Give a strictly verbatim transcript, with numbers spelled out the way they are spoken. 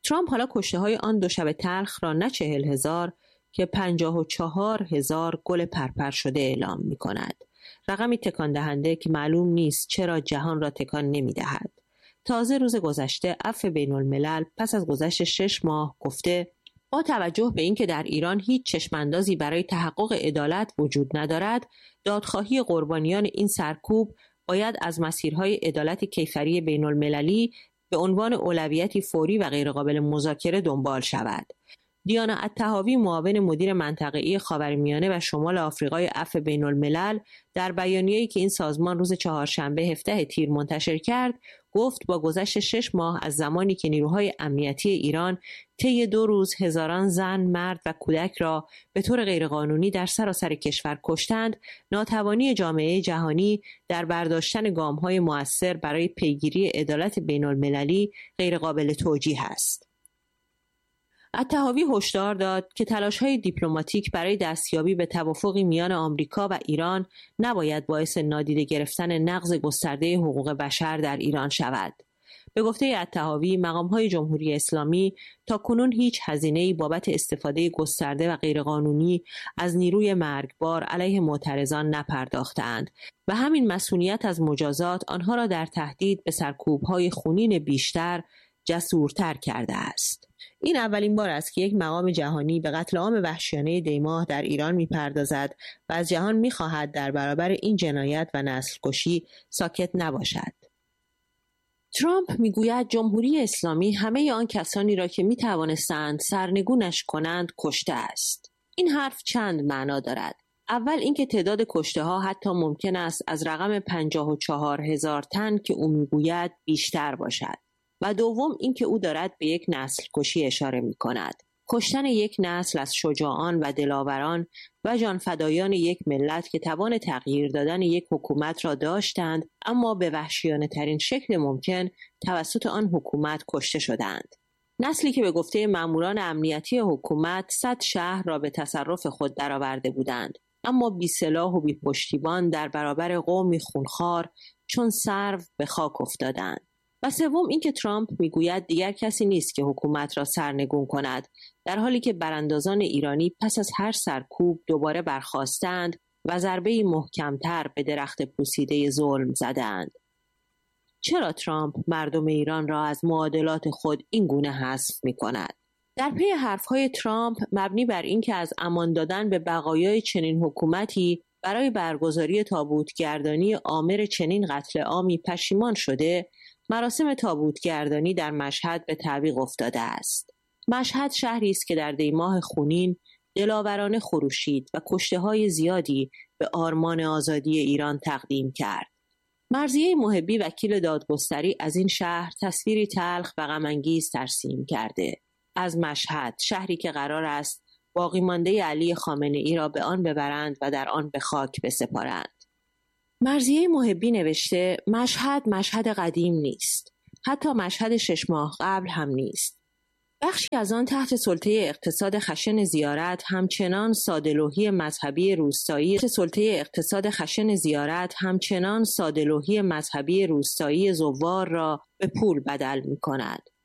ترامپ حالا کشته‌های آن دو شب تلخ را نه چهل هزار که پنجاه و چهار هزار گل پرپر شده اعلام می کند. رقمی تکان دهنده که معلوم نیست چرا جهان را تکان نمی دهد. تازه روز گذشته عفو بین الملل پس از گذشت شش ماه گفته با توجه به اینکه در ایران هیچ چشماندازی برای تحقق عدالت وجود ندارد، دادخواهی قربانیان این سرکوب باید از مسیرهای عدالت کیفری بین المللی به عنوان اولویتی فوری و غیرقابل مذاکره دنبال شود. دیانا الطحاوی معاون مدیر منطقه‌ای خاورمیانه و شمال آفریقای عفو بین الملل در بیانیه‌ای که این سازمان روز چهارشنبه هفدهم تیر منتشر کرد گفت با گذشت شش ماه از زمانی که نیروهای امنیتی ایران طی دو روز هزاران زن، مرد و کودک را به طور غیرقانونی در سراسر کشور کشتند، ناتوانی جامعه جهانی در برداشتن گام‌های مؤثر برای پیگیری عدالت بین المللی غیرقابل توجیه است. الطحاوی هشدار داد که تلاش‌های دیپلماتیک برای دستیابی به توافقی میان آمریکا و ایران نباید باعث نادیده گرفتن نقض گسترده حقوق بشر در ایران شود. به گفته الطحاوی، مقام‌های جمهوری اسلامی تاکنون هیچ هزینه‌ای بابت استفاده گسترده و غیرقانونی از نیروی مرگبار علیه معترضان نپرداختند و همین مسئولیت از مجازات آنها را در تهدید به سرکوب‌های خونین بیشتر جسورتر کرده است. این اولین بار است که یک مقام جهانی به قتل عام وحشیانه دیماه در ایران می‌پردازد و از جهان می‌خواهد در برابر این جنایت و نسل‌کشی ساکت نباشد. ترامپ میگوید جمهوری اسلامی همه آن کسانی را که می‌توانستند سرنگونش کنند کشته است. این حرف چند معنا دارد. اول اینکه تعداد کشته‌ها حتی ممکن است از رقم پنجاه و چهار هزار تن که او میگوید بیشتر باشد. و دوم اینکه او دارد به یک نسل کشی اشاره می کند. کشتن یک نسل از شجاعان و دلاوران و جانفدایان یک ملت که توان تغییر دادن یک حکومت را داشتند اما به وحشیانه ترین شکل ممکن توسط آن حکومت کشته شدند. نسلی که به گفته ماموران امنیتی حکومت صد شهر را به تصرف خود درآورده بودند اما بی سلاح و بی پشتیبان در برابر قومی خونخوار چون سرو به خاک افتادند. و سوم اینکه ترامپ میگوید دیگر کسی نیست که حکومت را سرنگون کند، در حالی که براندازان ایرانی پس از هر سرکوب دوباره برخاستند و ضربه‌ای محکمتر به درخت پوسیده ظلم زدند. چرا ترامپ مردم ایران را از معادلات خود این گونه حذف می‌کند؟ در پی حرف‌های ترامپ مبنی بر اینکه از امان دادن به بقایای چنین حکومتی برای برگزاری تابوتگردانی آمر چنین قتل عامی پشیمان شده، مراسم تابوتگردانی در مشهد به تعویق افتاده است. مشهد شهری است که در دیماه خونین دلاورانه خروشید و کشته‌های زیادی به آرمان آزادی ایران تقدیم کرد. مرضیه محبی وکیل دادگستری از این شهر تصویری تلخ و غم‌انگیز ترسیم کرده. از مشهد، شهری که قرار است باقی مانده علی خامنه‌ای را به آن ببرند و در آن به خاک بسپارند. مرضیه محبی نوشته مشهد مشهد قدیم نیست. حتی مشهد شش ماه قبل هم نیست. بخشی از آن تحت سلطه اقتصاد خشن زیارت همچنان ساده‌لوحی مذهبی روستایی تحت سلطه اقتصاد خشن زیارت همچنان ساده‌لوحی مذهبی روستایی زوار را به پول بدل می کند.